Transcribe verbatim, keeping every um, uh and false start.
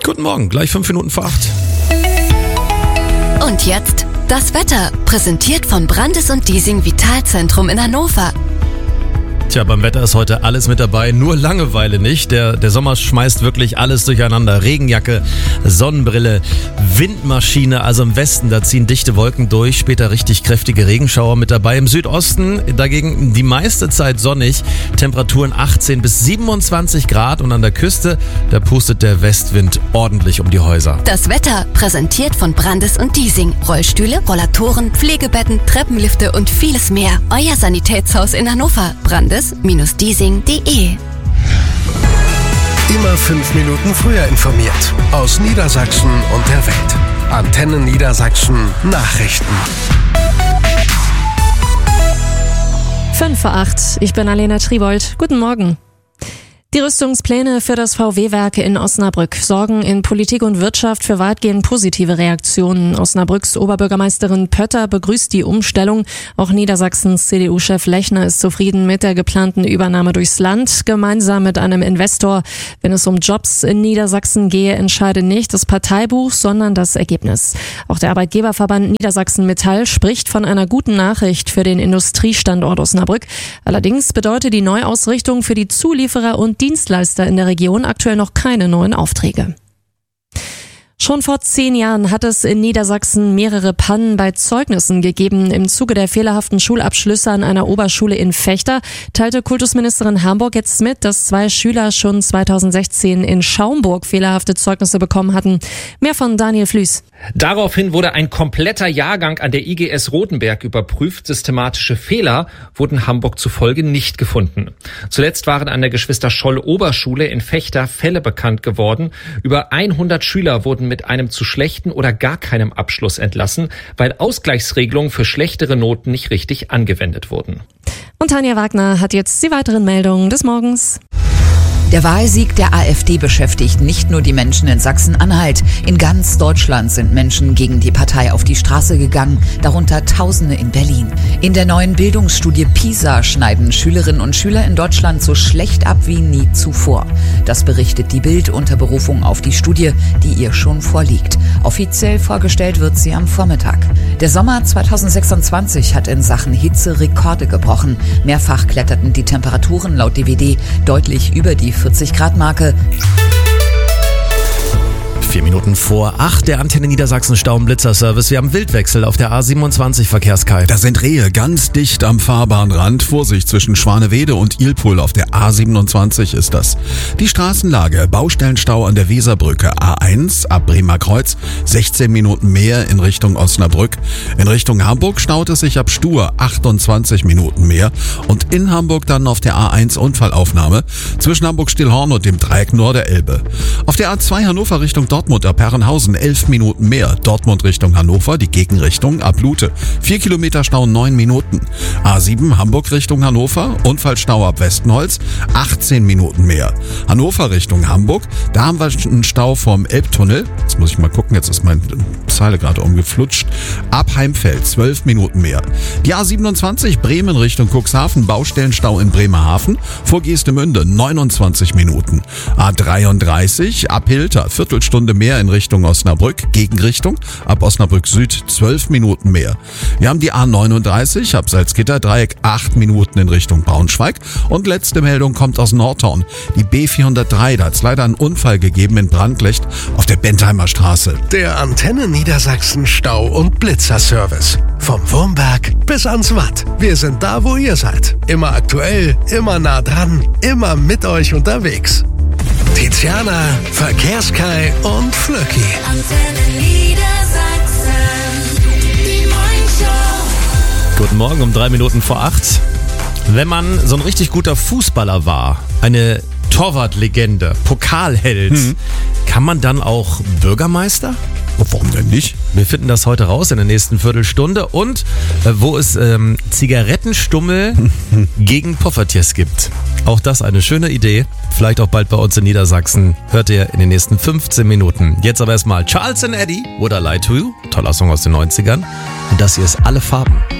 Guten Morgen, gleich fünf Minuten vor acht. Und jetzt das Wetter, präsentiert vom Brandes und Diesing Vitalzentrum in Hannover. Tja, beim Wetter ist heute alles mit dabei, nur Langeweile nicht. Der, der Sommer schmeißt wirklich alles durcheinander. Regenjacke, Sonnenbrille, Windmaschine, also im Westen, da ziehen dichte Wolken durch, später richtig kräftige Regenschauer mit dabei. Im Südosten dagegen die meiste Zeit sonnig, Temperaturen achtzehn bis siebenundzwanzig Grad und an der Küste, da pustet der Westwind ordentlich um die Häuser. Das Wetter, präsentiert von Brandes und Diesing. Rollstühle, Rollatoren, Pflegebetten, Treppenlifte und vieles mehr. Euer Sanitätshaus in Hannover. Brandes Diesing punkt de. Immer fünf Minuten früher informiert. Aus Niedersachsen und der Welt. Antenne Niedersachsen Nachrichten. fünf vor acht. Ich bin Alena Tribold. Guten Morgen. Die Rüstungspläne für das V W-Werk in Osnabrück sorgen in Politik und Wirtschaft für weitgehend positive Reaktionen. Osnabrücks Oberbürgermeisterin Pötter begrüßt die Umstellung. Auch Niedersachsens C D U-Chef Lechner ist zufrieden mit der geplanten Übernahme durchs Land, gemeinsam mit einem Investor. Wenn es um Jobs in Niedersachsen gehe, entscheide nicht das Parteibuch, sondern das Ergebnis. Auch der Arbeitgeberverband Niedersachsen Metall spricht von einer guten Nachricht für den Industriestandort Osnabrück. Allerdings bedeutet die Neuausrichtung für die Zulieferer und Dienstleister in der Region aktuell noch keine neuen Aufträge. Schon vor zehn Jahren hat es in Niedersachsen mehrere Pannen bei Zeugnissen gegeben. Im Zuge der fehlerhaften Schulabschlüsse an einer Oberschule in Vechta teilte Kultusministerin Hamburg jetzt mit, dass zwei Schüler schon zweitausendsechzehn in Schaumburg fehlerhafte Zeugnisse bekommen hatten. Mehr von Daniel Flüß. Daraufhin wurde ein kompletter Jahrgang an der I G S Rotenberg überprüft. Systematische Fehler wurden Hamburg zufolge nicht gefunden. Zuletzt waren an der Geschwister-Scholl-Oberschule in Vechta Fälle bekannt geworden. Über hundert Schüler wurden mit einem zu schlechten oder gar keinem Abschluss entlassen, weil Ausgleichsregelungen für schlechtere Noten nicht richtig angewendet wurden. Und Tanja Wagner hat jetzt die weiteren Meldungen des Morgens. Der Wahlsieg der AfD beschäftigt nicht nur die Menschen in Sachsen-Anhalt. In ganz Deutschland sind Menschen gegen die Partei auf die Straße gegangen, darunter Tausende in Berlin. In der neuen Bildungsstudie PISA schneiden Schülerinnen und Schüler in Deutschland so schlecht ab wie nie zuvor. Das berichtet die Bild unter Berufung auf die Studie, die ihr schon vorliegt. Offiziell vorgestellt wird sie am Vormittag. Der Sommer zweitausendsechsundzwanzig hat in Sachen Hitze Rekorde gebrochen. Mehrfach kletterten die Temperaturen laut D W D deutlich über die vierzig Grad Marke. Vier Minuten vor acht, der Antenne Niedersachsen Stau- und Blitzerservice. Wir haben Wildwechsel auf der A siebenundzwanzig, Verkehrskai. Da sind Rehe ganz dicht am Fahrbahnrand. Vorsicht, zwischen Schwanewede und Ilpohl auf der A siebenundzwanzig ist das. Die Straßenlage, Baustellenstau an der Weserbrücke. A eins ab Bremer Kreuz, sechzehn Minuten mehr in Richtung Osnabrück. In Richtung Hamburg staut es sich ab Stur, achtundzwanzig Minuten mehr. Und in Hamburg dann auf der A eins Unfallaufnahme zwischen Hamburg-Stillhorn und dem Dreieck Norderelbe. Auf der A zwei Hannover Richtung Dortmund ab Herrenhausen, elf Minuten mehr. Dortmund Richtung Hannover, die Gegenrichtung ab Lute. vier Kilometer Stau, neun Minuten. A sieben Hamburg Richtung Hannover, Unfallstau ab Westenholz, achtzehn Minuten mehr. Hannover Richtung Hamburg, da haben wir einen Stau vom Elbtunnel. Jetzt muss ich mal gucken, jetzt ist meine Zeile gerade umgeflutscht. Ab Heimfeld, zwölf Minuten mehr. Die A siebenundzwanzig Bremen Richtung Cuxhaven, Baustellenstau in Bremerhaven, vor Geestemünde, neunundzwanzig Minuten. A dreiunddreißig ab Hilter, Viertelstunde mehr in Richtung Osnabrück, Gegenrichtung, ab Osnabrück Süd zwölf Minuten mehr. Wir haben die A neununddreißig ab Salzgitter Dreieck, acht Minuten in Richtung Braunschweig und letzte Meldung kommt aus Nordhorn. Die B vierhundertdrei, da hat es leider einen Unfall gegeben in Brandlicht auf der Bentheimer Straße. Der Antenne Niedersachsen Stau- und Blitzerservice. Vom Wurmberg bis ans Watt. Wir sind da, wo ihr seid. Immer aktuell, immer nah dran, immer mit euch unterwegs. Tiziana, Verkehrskai und Flöcki. Antenne Niedersachsen, die Morningshow. Guten Morgen um drei Minuten vor acht. Wenn man so ein richtig guter Fußballer war, eine Torwartlegende, Pokalheld, hm. kann man dann auch Bürgermeister? Warum denn nicht? Wir finden das heute raus in der nächsten Viertelstunde und äh, wo es ähm, Zigarettenstummel gegen Poffertjes gibt. Auch das eine schöne Idee. Vielleicht auch bald bei uns in Niedersachsen. Hört ihr in den nächsten fünfzehn Minuten. Jetzt aber erstmal Charles and Eddie, Would I Lie to You? Toller Song aus den neunzigern. Und das hier ist Alle Farben.